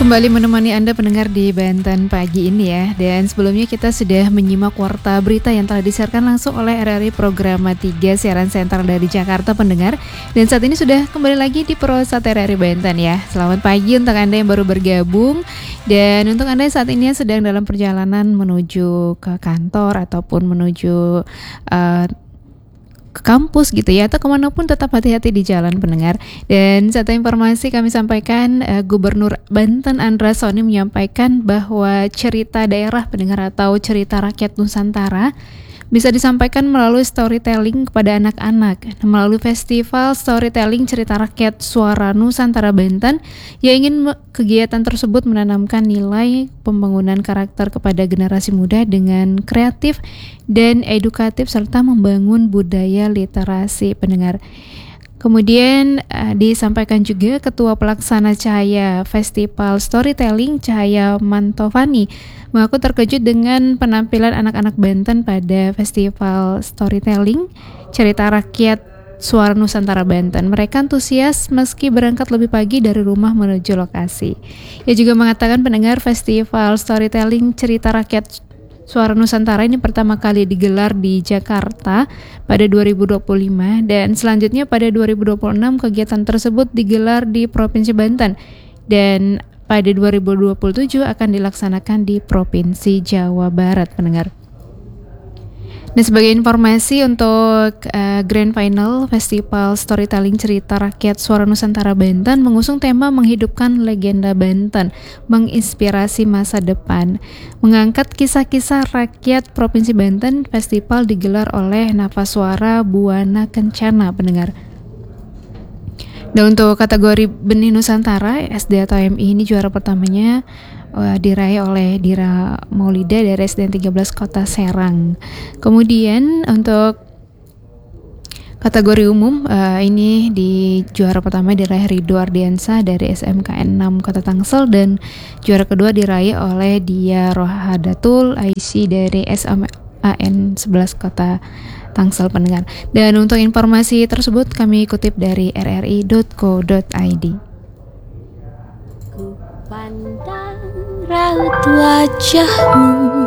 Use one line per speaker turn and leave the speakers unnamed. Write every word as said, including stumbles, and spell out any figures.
Kembali menemani Anda pendengar di Banten pagi ini ya. Dan sebelumnya kita sudah menyimak warta berita yang telah disiarkan langsung oleh R R I Programa tiga siaran sentral dari Jakarta pendengar. Dan saat ini sudah kembali lagi di Prosat R R I Banten ya. Selamat pagi untuk Anda yang baru bergabung. Dan untuk Anda yang saat ini yang sedang dalam perjalanan menuju ke kantor ataupun menuju uh, ke kampus gitu ya, atau kemanapun tetap hati-hati di jalan pendengar. Dan satu informasi kami sampaikan, uh, Gubernur Banten Andra Soni menyampaikan bahwa cerita daerah pendengar atau cerita rakyat Nusantara bisa disampaikan melalui storytelling kepada anak-anak. Melalui festival storytelling cerita rakyat Suara Nusantara Banten yang ingin kegiatan tersebut menanamkan nilai pembangunan karakter kepada generasi muda dengan kreatif dan edukatif serta membangun budaya literasi pendengar. Kemudian uh, disampaikan juga Ketua Pelaksana Cahaya Festival Storytelling Cahaya Mantovani mengaku terkejut dengan penampilan anak-anak Banten pada Festival Storytelling Cerita Rakyat Suara Nusantara Banten. Mereka antusias meski berangkat lebih pagi dari rumah menuju lokasi. Ia juga mengatakan pendengar Festival Storytelling Cerita Rakyat Suara Nusantara ini pertama kali digelar di Jakarta pada dua ribu dua puluh lima dan selanjutnya pada dua ribu dua puluh enam kegiatan tersebut digelar di Provinsi Banten dan pada dua ribu dua puluh tujuh akan dilaksanakan di Provinsi Jawa Barat pendengar. Nah, sebagai informasi untuk uh, Grand Final Festival Storytelling Cerita Rakyat Suara Nusantara Banten mengusung tema menghidupkan legenda Banten, menginspirasi masa depan. Mengangkat kisah-kisah rakyat Provinsi Banten, festival digelar oleh Nafas Suara Buana Kencana pendengar. Dan untuk kategori Benih Nusantara, S D atau M I ini juara pertamanya uh, diraih oleh Dira Maulida dari S D N tiga belas Kota Serang. Kemudian untuk kategori umum uh, ini di juara pertama diraih Ridho Ardiansa dari S M K N enam Kota Tangsel dan juara kedua diraih oleh Dia Rohadatul Aisy dari S M A N sebelas Kota Tangsel pendengar. Dan untuk informasi tersebut kami kutip dari r r i dot co dot i d.
Ku pandang raut wajahmu